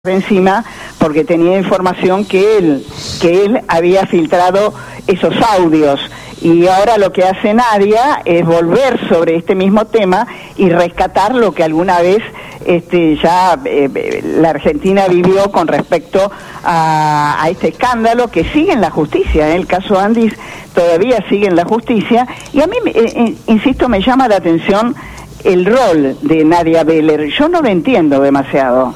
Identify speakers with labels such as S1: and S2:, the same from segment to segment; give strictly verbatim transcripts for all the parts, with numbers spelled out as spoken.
S1: encima porque tenía información que él que él había filtrado esos audios, y ahora lo que hace Nadia es volver sobre este mismo tema y rescatar lo que alguna vez este ya eh, la Argentina vivió con respecto a, a este escándalo que sigue en la justicia. En el caso Andis todavía sigue en la justicia, y a mí eh, insisto, me llama la atención el rol de Nadia Beller. Yo no lo entiendo demasiado.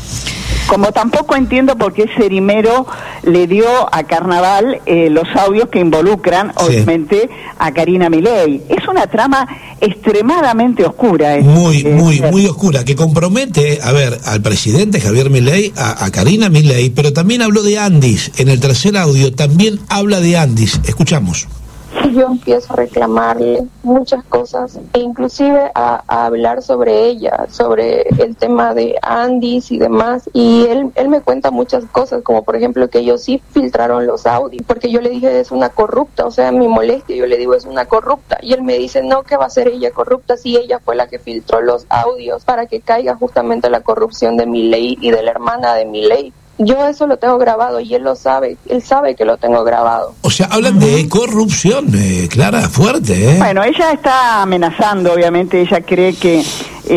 S1: Como tampoco entiendo por qué Cerimero le dio a Carnaval eh, los audios que involucran, sí, obviamente, a Karina Milei. Es una trama extremadamente oscura.
S2: Muy,
S1: este,
S2: muy,
S1: eh,
S2: muy oscura, que compromete, a ver, al presidente Javier Milei, a, a Karina Milei, pero también habló de Andis. En el tercer audio también habla de Andis. Escuchamos.
S3: Yo empiezo a reclamarle muchas cosas e inclusive a, a hablar sobre ella, sobre el tema de Andis y demás, y él él me cuenta muchas cosas, como por ejemplo que ellos sí filtraron los audios, porque yo le dije es una corrupta, o sea, mi molestia, yo le digo es una corrupta, y él me dice no, que va a ser ella corrupta si ella fue la que filtró los audios para que caiga justamente la corrupción de Milei y de la hermana de Milei. Yo eso lo tengo grabado y él lo sabe, él sabe que lo tengo grabado.
S2: O sea, hablan uh-huh. de corrupción, eh, Clara, fuerte, ¿eh?
S1: Bueno, ella está amenazando, obviamente, ella cree que eh,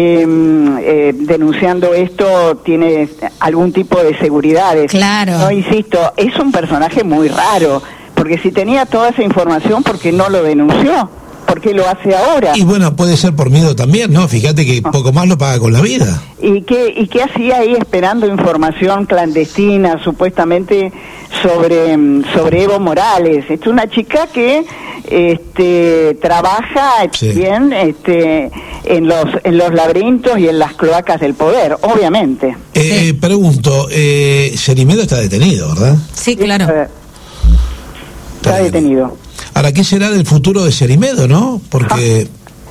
S1: eh, denunciando esto tiene algún tipo de seguridades.
S4: Claro.
S1: No, insisto, es un personaje muy raro, porque si tenía toda esa información, ¿por qué no lo denunció? ¿Por qué lo hace ahora?
S2: Y bueno, puede ser por miedo también, ¿no? Fíjate que poco más lo paga con la vida.
S1: ¿Y qué, y qué hacía ahí esperando información clandestina, supuestamente, sobre, sobre Evo Morales? Es una chica que este, trabaja sí. bien este, en, los, en los laberintos y en las cloacas del poder, obviamente.
S2: Eh, sí. Pregunto, eh, Cerimero está detenido, ¿verdad?
S4: Sí, claro.
S1: Eh, está, está detenido.
S2: Ahora, ¿qué será del futuro de Cerimero, no? Porque...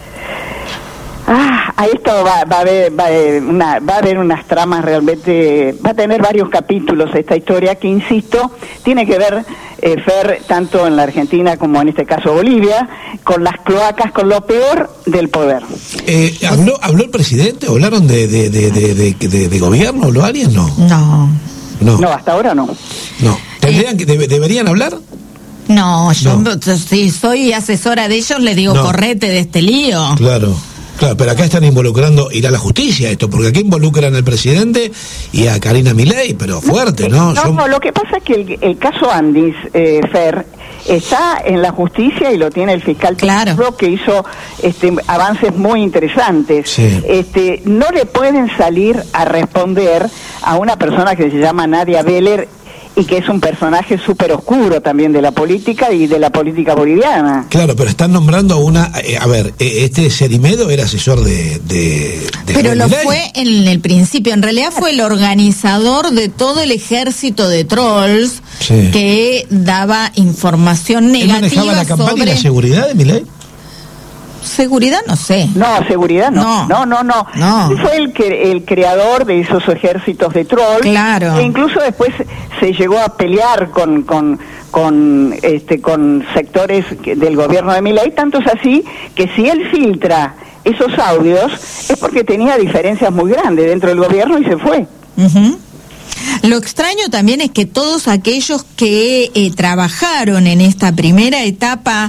S1: Ah, a esto va, va, a haber, va, a haber una, va a haber unas tramas realmente... Va a tener varios capítulos esta historia que, insisto, tiene que ver, eh, Fer, tanto en la Argentina como en este caso Bolivia, con las cloacas, con lo peor del poder.
S2: Eh, ¿habló, ¿Habló el presidente? ¿Hablaron de, de, de, de, de, de, de gobierno? ¿Habló alguien? No.
S4: No.
S2: No,
S1: no hasta ahora no.
S2: No. ¿Tendrían que, debe, ¿Deberían hablar?
S4: No, yo
S2: no.
S4: si soy asesora de ellos les digo no. correte de este lío.
S2: Claro, claro, pero acá están involucrando, ir a la justicia esto, porque aquí involucran al presidente y a Karina Milei, pero fuerte, ¿no?
S1: No,
S2: Son...
S1: no, lo que pasa es que el, el caso Andis, eh, Fer, está en la justicia y lo tiene el fiscal
S4: claro.
S1: que hizo este, avances muy interesantes.
S2: Sí.
S1: Este, no le pueden salir a responder a una persona que se llama Nadia Beller, y que es un personaje súper oscuro también de la política y de la política boliviana.
S2: Claro, pero están nombrando a una... Eh, a ver, eh, este Cerimero era asesor de... de, de
S4: pero lo fue en el principio, en realidad fue el organizador de todo el ejército de trolls sí. que daba información negativa.
S2: ¿Él manejaba la campaña
S4: sobre...
S2: y la seguridad de Milei?
S4: Seguridad no sé.
S1: No, seguridad no. No, no, no. no. no. Fue el que el creador de esos ejércitos de troll.
S4: Claro.
S1: E incluso después se llegó a pelear con con con este con sectores del gobierno de Milei, tanto es así que si él filtra esos audios es porque tenía diferencias muy grandes dentro del gobierno y se fue.
S4: Uh-huh. Lo extraño también es que todos aquellos que eh, trabajaron en esta primera etapa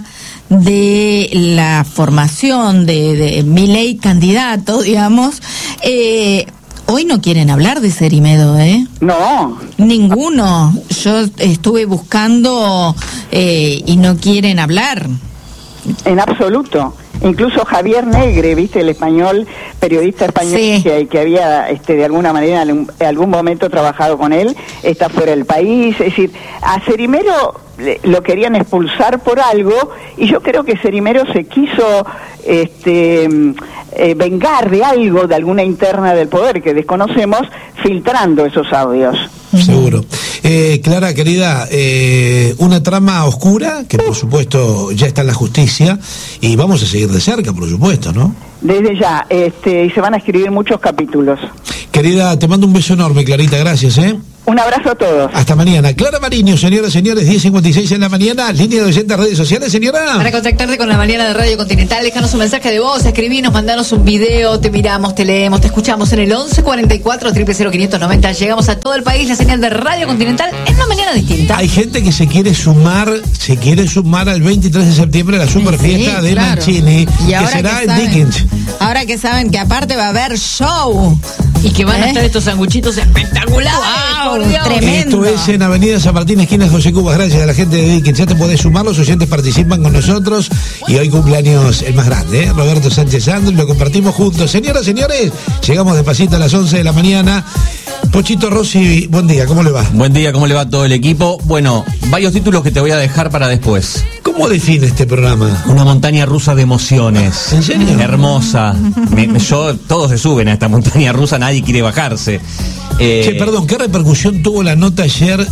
S4: de la formación de, de Milei candidato, digamos, eh, hoy no quieren hablar de Cerimero, ¿eh?
S1: No.
S4: Ninguno. Yo estuve buscando eh, y no quieren hablar.
S1: En absoluto. Incluso Javier Negre, viste, el español, periodista español sí. que, que había este, de alguna manera en algún momento trabajado con él, está fuera del país. Es decir, a Cerimero lo querían expulsar por algo y yo creo que Cerimero se quiso este, eh, vengar de algo, de alguna interna del poder que desconocemos, filtrando esos audios.
S2: Seguro. Eh, Clara, querida, eh, una trama oscura que por supuesto ya está en la justicia y vamos a seguir de cerca, por supuesto, ¿no?
S1: Desde ya, este, y se van a escribir muchos capítulos.
S2: Querida, te mando un beso enorme, Clarita, gracias, ¿eh?
S1: Un abrazo a todos.
S2: Hasta mañana. Clara Mariño, señoras y señores, diez cincuenta y seis en la mañana, línea de oyentes, redes sociales, señora.
S5: Para contactarte con la mañana de Radio Continental, déjanos un mensaje de voz, escribinos, mandanos un video, te miramos, te leemos, te escuchamos en el once cuarenta y cuatro, cero cero quinientos noventa. Llegamos a todo el país, la señal de Radio Continental en una mañana distinta.
S2: Hay gente que se quiere sumar, se quiere sumar al veintitrés de septiembre a la super fiesta
S4: Sí,
S2: de
S4: claro.
S2: Mancini,
S4: Y
S2: que
S4: ahora
S2: será
S4: que
S2: en
S4: saben-
S2: Dickens.
S4: Ahora que saben que aparte va a haber show.
S5: Y que van a
S4: ¿Eh?
S5: estar estos sanguchitos espectaculares.
S4: Wow,
S5: por Dios.
S4: tremendo.
S2: Esto es en Avenida San Martín, esquina José Cubas. Gracias a la gente de Dickens. Ya te podés sumar, los oyentes participan con nosotros. Y hoy cumpleaños el más grande, ¿eh? Roberto Sánchez Sandro, y lo compartimos juntos. Señoras, señores, llegamos despacito a las once de la mañana. Pochito Rossi, buen día, ¿cómo le va?
S6: Buen día, ¿cómo le va a todo el equipo? Bueno, varios títulos que te voy a dejar para después.
S2: ¿Cómo define este programa?
S6: Una montaña rusa de emociones.
S2: ¿En serio?
S6: Hermosa. Me- me- yo, todos se suben a esta montaña rusa, nadie quiere bajarse. Eh,
S2: Che, perdón, ¿qué repercusión tuvo la nota ayer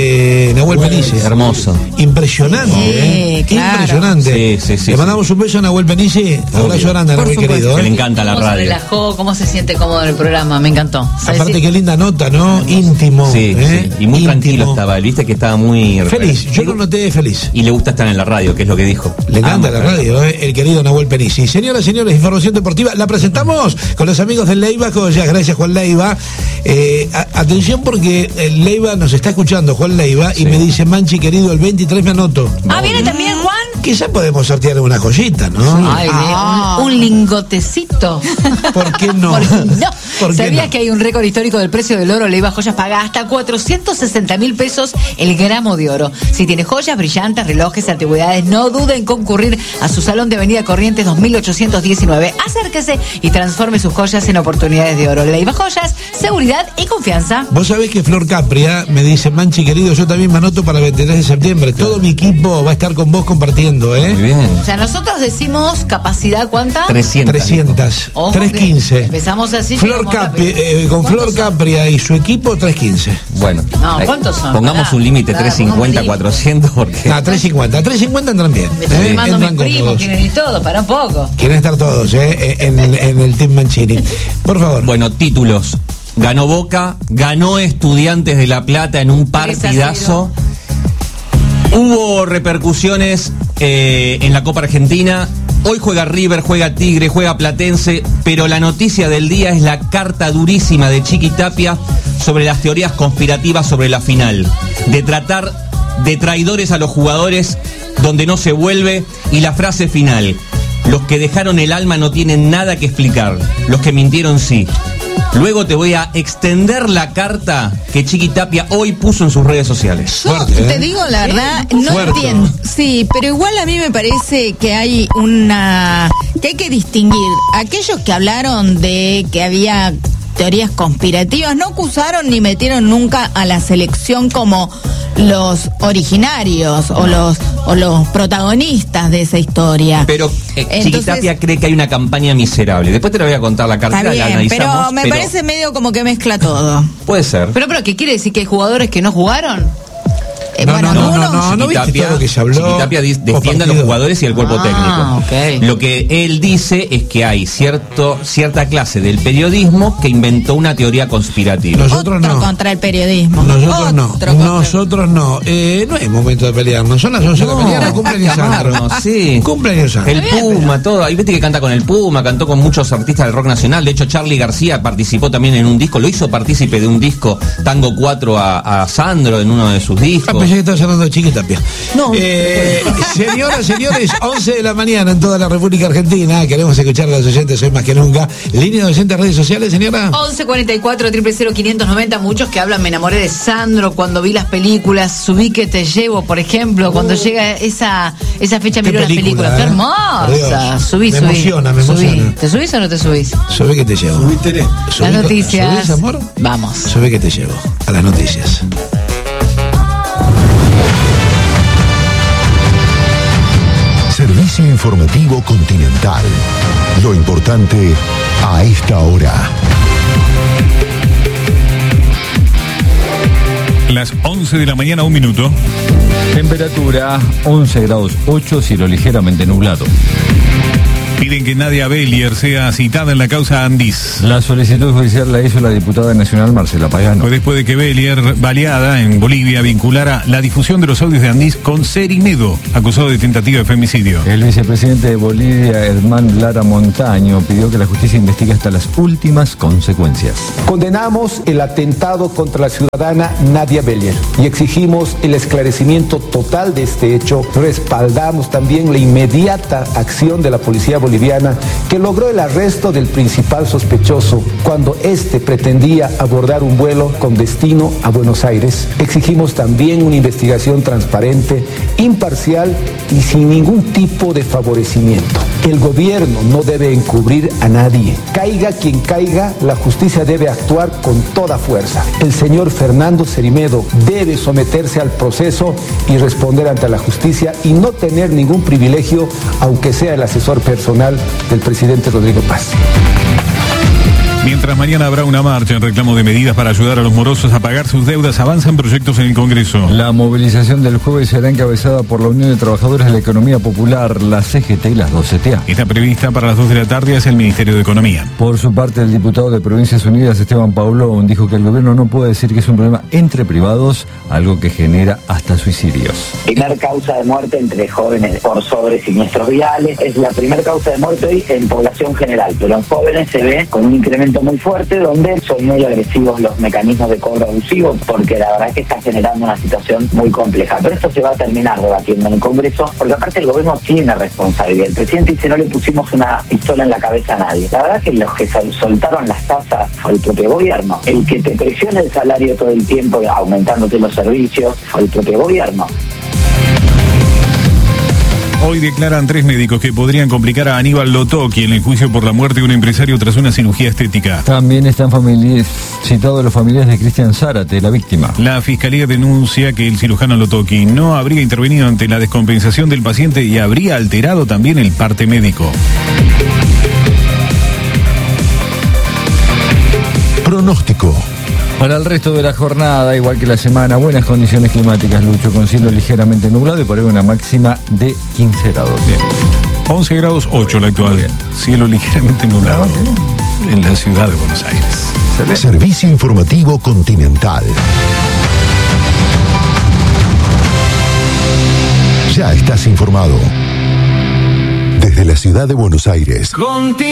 S2: de Nahuel Penice?
S6: Hermoso.
S2: Impresionante,
S4: Sí,
S2: ¿eh?
S4: claro.
S2: Impresionante.
S6: Sí, sí, sí,
S2: Le
S6: sí.
S2: mandamos un beso a Nahuel Penice. Abrazo grande,
S4: Por
S2: Nahuel
S4: supuesto.
S2: querido.
S6: que le
S2: ¿eh?
S6: encanta la
S5: Cómo se
S6: radio.
S5: relajó, cómo se siente cómodo en el programa, me encantó. O sea,
S2: Aparte,
S5: decir-
S2: qué linda nota, ¿no? Íntimo.
S6: Sí,
S2: ¿eh?
S6: sí. Y muy
S2: Íntimo.
S6: tranquilo estaba. Él, viste que estaba muy...
S2: Feliz, yo lo noté feliz.
S6: Y le gusta estar en la radio, que es lo que dijo.
S2: Le encanta
S6: Ama,
S2: la radio, ¿eh? El querido Nahuel Penici. Señoras y señores, información deportiva. La presentamos con los amigos del Leiva, Joyas. Gracias, Juan Leiva. Eh, a- atención porque el Leiva nos está escuchando, Juan Leiva, y
S6: Sí.
S2: me dice, Manchi, querido, el veintitrés me anoto.
S5: Ah, viene también Juan.
S2: Quizá podemos sortear una joyita, ¿no?
S5: Ay,
S4: Ah.
S5: un, un lingotecito.
S2: ¿Por qué no?
S5: ¿Por qué no?
S2: ¿Por qué
S5: ¿Sabías
S2: no?
S5: que hay un récord histórico del precio del oro? Leiva Joyas paga hasta cuatrocientos sesenta mil pesos el gramo de oro. Si tiene joyas, brillantes, relojes, antigüedades, no dude en concurrir a su salón de Avenida Corrientes dos mil ochocientos diecinueve. Acérquese y transforme sus joyas en oportunidades de oro. Leiva Joyas, seguridad y confianza.
S2: Vos sabés que Flor Capria me dice, Manchi, querido, yo también me anoto para el veintitrés de septiembre. Todo mi equipo va a estar con vos compartiendo, ¿eh?
S6: Muy bien.
S5: O sea, nosotros decimos capacidad, ¿cuánta?
S6: trescientos.
S2: trescientos.
S5: Ojo,
S2: trescientos
S5: que
S2: quince.
S5: Empezamos así.
S2: Flor
S5: llegamos
S2: Capri,
S5: rápido.
S2: eh, con
S5: ¿Cuántos
S2: Flor
S5: son?
S2: Capria y su equipo, trescientos quince.
S6: Bueno.
S5: No,
S6: eh,
S5: ¿cuántos son?
S6: Pongamos
S5: Pará,
S6: un límite,
S5: pará,
S6: trescientos cincuenta,
S5: pongamos un
S6: cuatrocientos, porque...
S2: Ah, trescientos cincuenta. trescientos cincuenta entran bien.
S5: Me estoy
S2: ¿eh?
S5: llamando a mis
S2: Entran
S5: primos,
S2: cómodos.
S5: quieren ir todos, para un poco.
S2: Quieren estar todos, ¿eh? En, en el Team Mancini. Por favor.
S6: Bueno, títulos. Ganó Boca, ganó Estudiantes de La Plata en un
S5: tres a
S6: partidazo. Hubo repercusiones eh, en la Copa Argentina. Hoy juega River, juega Tigre, juega Platense, pero la noticia del día es la carta durísima de Chiqui Tapia sobre las teorías conspirativas sobre la final. De tratar de traidores a los jugadores donde no se vuelve, y la frase final: los que dejaron el alma no tienen nada que explicar, los que mintieron sí. Luego te voy a extender la carta que Chiqui Tapia hoy puso en sus redes sociales.
S4: Yo
S2: Fuerte, ¿eh?
S4: te digo la verdad, no
S2: Fuerte.
S4: entiendo. Sí, pero igual a mí me parece que hay una... que hay que distinguir. Aquellos que hablaron de que había teorías conspirativas no acusaron ni metieron nunca a la selección como los originarios o los o los protagonistas de esa historia.
S6: Pero eh, Chiqui
S4: Entonces-
S6: Tapia cree que hay una campaña miserable. Después te la voy a contar la carta,
S4: Está
S6: la
S4: bien,
S6: analizamos.
S4: pero me parece medio como que mezcla todo.
S6: Puede ser.
S5: Pero, pero, ¿qué quiere decir? ¿Que hay jugadores que no jugaron?
S4: Eh,
S2: No,
S4: bueno,
S2: no, no,
S4: algunos-
S2: no, no, viste
S6: Chiqui
S2: todo lo que se habló.
S6: Chiqui Tapia dis- defiende a los
S2: postpartido.
S6: jugadores y al cuerpo
S5: Ah,
S6: técnico.
S5: ok.
S6: Lo que él dice es que hay cierto cierta clase del periodismo que inventó una teoría conspirativa.
S2: Nosotros
S4: otro
S2: no.
S4: contra el periodismo.
S2: Nosotros no.
S4: Otro contra-
S2: Nosotros no. Eh, no es momento de pelearnos. Son las once de la
S6: No,
S2: mañana. Cumpleaños Sandro.
S6: amarnos, sí.
S2: Cumpleaños Sandro.
S6: El Puma, todo. Hay viste que canta con el Puma, cantó con muchos artistas del rock nacional. De hecho, Charly García participó también en un disco, lo hizo partícipe de un disco Tango cuatro a, a Sandro en uno de sus
S2: Ah,
S6: discos.
S2: pensé que estabas hablando de Chiqui Tapia.
S5: No.
S2: Eh, señoras, señores, once de la mañana en toda la República Argentina. Queremos escuchar a los oyentes hoy más que nunca. Línea de oyentes, redes sociales, señora.
S5: once cuarenta y cuatro, cero cero quinientos noventa. Muchos que hablan, me enamoré de Sandro cuando vi las películas, subí que te llevo, por ejemplo, cuando llega esa esa fecha,
S2: Qué
S5: miró las
S2: película,
S5: películas. Qué
S2: ¿eh? Por
S5: hermosa.
S2: Dios.
S5: Subí,
S2: Me
S5: subí.
S2: emociona, me
S5: subí.
S2: emociona.
S5: ¿Te subís o no te subís?
S2: Subí que te llevo.
S5: Las
S2: Subí-
S5: noticias.
S2: ¿Subís, amor?
S5: Vamos.
S2: Subí que te llevo. A las noticias.
S7: Servicio informativo Continental. Lo importante a esta hora.
S8: Las once de la mañana, un minuto.
S9: Temperatura once grados ocho, cielo ligeramente nublado.
S8: Piden que Nadia Bellier sea citada en la causa Andis.
S9: La solicitud judicial la hizo la diputada nacional Marcela Pagano.
S8: Fue después de que Bellier, baleada en Bolivia, vinculara la difusión de los audios de Andis con Cerimedo, acusado de tentativa de femicidio.
S9: El vicepresidente de Bolivia, Edmán Lara Montaño, pidió que la justicia investigue hasta las últimas consecuencias.
S10: Condenamos el atentado contra la ciudadana Nadia Bellier y exigimos el esclarecimiento total de este hecho. Respaldamos también la inmediata acción de la policía boliviana, que logró el arresto del principal sospechoso cuando éste pretendía abordar un vuelo con destino a Buenos Aires. Exigimos también una investigación transparente, imparcial y sin ningún tipo de favorecimiento. El gobierno no debe encubrir a nadie. Caiga quien caiga, la justicia debe actuar con toda fuerza. El señor Fernando Cerimedo debe someterse al proceso y responder ante la justicia y no tener ningún privilegio, aunque sea el asesor personal del presidente Rodrigo Paz.
S8: Mientras mañana habrá una marcha en reclamo de medidas para ayudar a los morosos a pagar sus deudas, avanzan proyectos en el Congreso.
S9: La movilización del jueves será encabezada por la Unión de Trabajadores de la Economía Popular, la C G T y las dos C T A.
S8: Está prevista para las dos de la tarde hacia el Ministerio de Economía.
S9: Por su parte, el diputado de Provincias Unidas, Esteban Paulón, dijo que el gobierno no puede decir que es un problema entre privados, algo que genera hasta suicidios.
S11: Primer causa de muerte entre jóvenes por sobre siniestros viales. Es la primera causa de muerte hoy en población general, pero en jóvenes se ve con un incremento muy fuerte, donde son muy agresivos los mecanismos de cobro abusivo, porque la verdad es que está generando una situación muy compleja. Pero esto se va a terminar debatiendo en el Congreso, porque aparte el gobierno tiene responsabilidad. El presidente dice: no le pusimos una pistola en la cabeza a nadie. La verdad es que los que sol- soltaron las tasas fue el propio gobierno. El que te presiona el salario todo el tiempo, aumentándote los servicios, fue el propio gobierno.
S8: Hoy declaran tres médicos que podrían complicar a Aníbal Lotoki en el juicio por la muerte de un empresario tras una cirugía estética.
S9: También están famili- citados los familiares de Cristian Zárate, la víctima.
S8: La fiscalía denuncia que el cirujano Lotoki no habría intervenido ante la descompensación del paciente y habría alterado también el parte médico.
S7: Pronóstico.
S9: Para el resto de la jornada, igual que la semana, buenas condiciones climáticas, Lucho, con cielo ligeramente nublado y por ahí una máxima de quince grados.
S8: Bien. once grados, ocho la actual. Cielo ligeramente nublado en la ciudad de Buenos Aires.
S7: Servicio Informativo Continental. Ya estás informado. Desde la ciudad de Buenos Aires.